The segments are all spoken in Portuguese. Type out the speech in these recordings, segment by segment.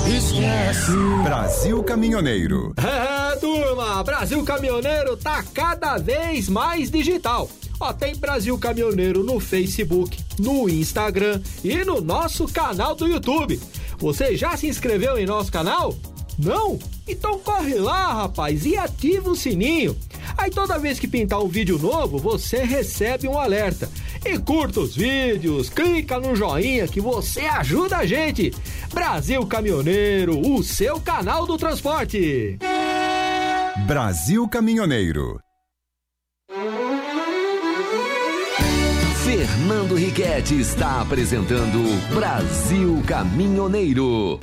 Esquece. Brasil Caminhoneiro. É, turma, Brasil Caminhoneiro tá cada vez mais digital. Ó, tem Brasil Caminhoneiro no Facebook, no Instagram e no nosso canal do YouTube. Você já se inscreveu em nosso canal? Não? Então corre lá, rapaz, e ativa o sininho. Aí toda vez que pintar um vídeo novo, você recebe um alerta. E curta os vídeos, clica no joinha que você ajuda a gente. Brasil Caminhoneiro, o seu canal do transporte. Brasil Caminhoneiro. Fernando Riquetti está apresentando Brasil Caminhoneiro.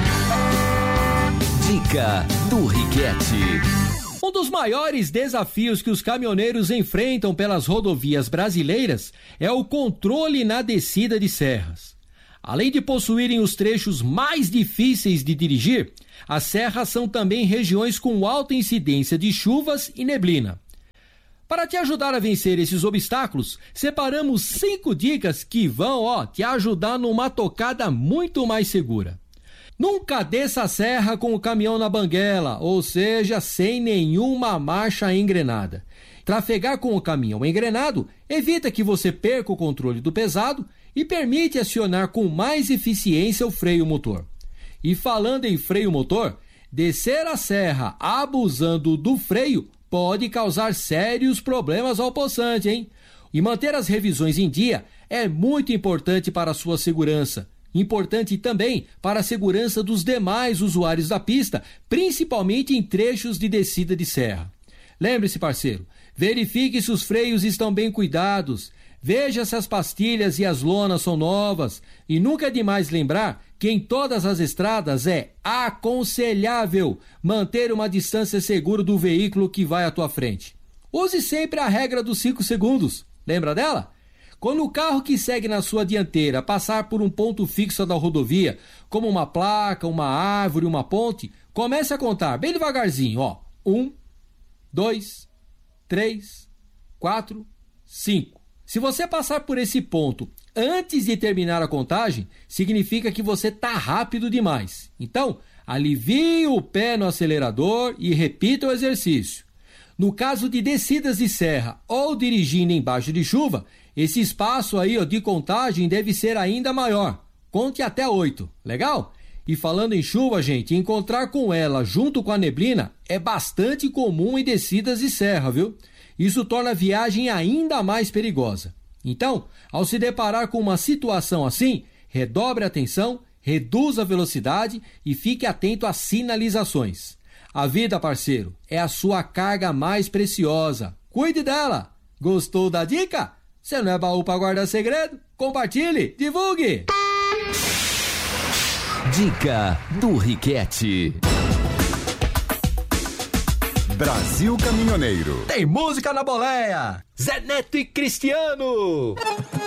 Dica do Riquetti. Um dos maiores desafios que os caminhoneiros enfrentam pelas rodovias brasileiras é o controle na descida de serras. Além de possuírem os trechos mais difíceis de dirigir, as serras são também regiões com alta incidência de chuvas e neblina. Para te ajudar a vencer esses obstáculos, separamos 5 dicas que vão te ajudar numa tocada muito mais segura. Nunca desça a serra com o caminhão na banguela, ou seja, sem nenhuma marcha engrenada. Trafegar com o caminhão engrenado evita que você perca o controle do pesado e permite acionar com mais eficiência o freio motor. E falando em freio motor, descer a serra abusando do freio pode causar sérios problemas ao possante, hein? E manter as revisões em dia é muito importante para a sua segurança. Importante também para a segurança dos demais usuários da pista, principalmente em trechos de descida de serra. Lembre-se, parceiro, verifique se os freios estão bem cuidados, veja se as pastilhas e as lonas são novas e nunca é demais lembrar que em todas as estradas é aconselhável manter uma distância segura do veículo que vai à tua frente. Use sempre a regra dos 5 segundos. Lembra dela? Quando o carro que segue na sua dianteira passar por um ponto fixo da rodovia, como uma placa, uma árvore, uma ponte, comece a contar bem devagarzinho, 1, 2, 3, 4, 5. Se você passar por esse ponto antes de terminar a contagem, significa que você está rápido demais. Então, alivie o pé no acelerador e repita o exercício. No caso de descidas de serra ou dirigindo embaixo de chuva, esse espaço aí de contagem deve ser ainda maior. Conte até 8, legal? E falando em chuva, gente, encontrar com ela junto com a neblina é bastante comum em descidas de serra, viu? Isso torna a viagem ainda mais perigosa. Então, ao se deparar com uma situação assim, redobre a atenção, reduza a velocidade e fique atento às sinalizações. A vida, parceiro, é a sua carga mais preciosa. Cuide dela! Gostou da dica? Você não é baú para guardar segredo? Compartilhe, divulgue! Dica do Riquetti. Brasil Caminhoneiro. Tem música na boleia! Zé Neto e Cristiano!